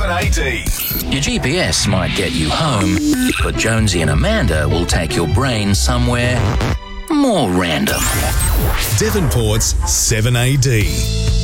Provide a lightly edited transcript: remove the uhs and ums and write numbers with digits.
7AD. Your GPS might get you home, but Jonesy and Amanda will take your brain somewhere more random. Devonport's 7AD.